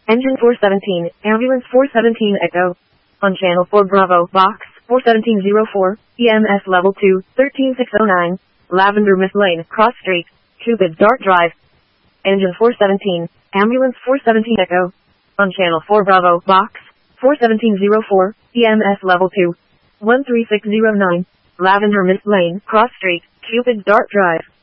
Engine 417, Ambulance 417 Echo. On Channel 4 Bravo, Box 41704, EMS Level 2, 13609, Lavender Mist Lane, Cross Street, Cupid Dart Drive. Engine 417, Ambulance 417 Echo. On Channel 4 Bravo, Box 41704, EMS Level 2, 13609, Lavender Mist Lane, Cross Street, Cupid Dart Drive.